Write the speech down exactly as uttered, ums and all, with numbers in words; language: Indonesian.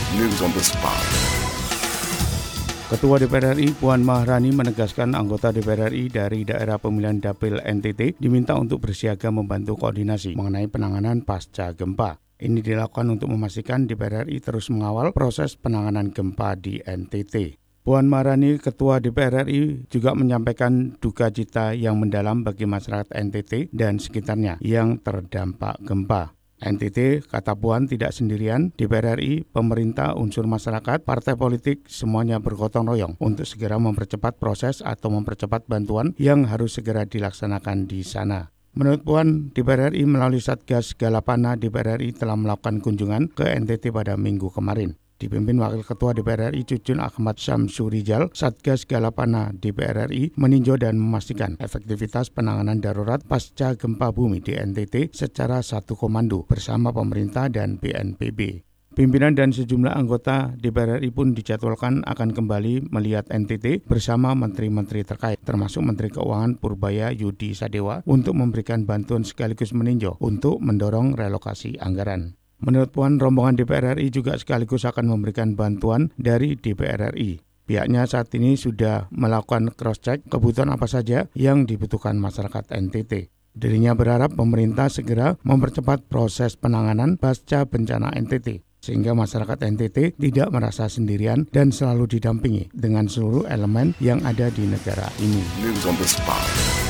News on the spot. Ketua D P R R I Puan Maharani menegaskan anggota D P R R I dari daerah pemilihan Dapil N T T diminta untuk bersiaga membantu koordinasi mengenai penanganan pasca gempa. Ini dilakukan untuk memastikan D P R R I terus mengawal proses penanganan gempa di N T T. Puan Maharani, Ketua D P R R I, juga menyampaikan duka cita yang mendalam bagi masyarakat N T T dan sekitarnya yang terdampak gempa. N T T, kata Puan, tidak sendirian. D P R R I, pemerintah, unsur masyarakat, partai politik, semuanya bergotong royong untuk segera mempercepat proses atau mempercepat bantuan yang harus segera dilaksanakan di sana. Menurut Puan, D P R R I melalui Satgas Galapana D P R R I telah melakukan kunjungan ke N T T pada minggu kemarin. Dipimpin Wakil Ketua D P R R I Cucun Ahmad Syamsurijal, Satgas Galapana D P R R I meninjau dan memastikan efektivitas penanganan darurat pasca gempa bumi di N T T secara satu komando bersama pemerintah dan B N P B. Pimpinan dan sejumlah anggota D P R R I pun dijadwalkan akan kembali melihat N T T bersama menteri-menteri terkait, termasuk Menteri Keuangan Purbaya Yudi Sadewa, untuk memberikan bantuan sekaligus meninjau untuk mendorong relokasi anggaran. Menurut Puan, rombongan D P R R I juga sekaligus akan memberikan bantuan dari D P R R I. Pihaknya saat ini sudah melakukan cross-check kebutuhan apa saja yang dibutuhkan masyarakat N T T. Dirinya berharap pemerintah segera mempercepat proses penanganan pasca bencana N T T, sehingga masyarakat N T T tidak merasa sendirian dan selalu didampingi dengan seluruh elemen yang ada di negara ini. News on the spot.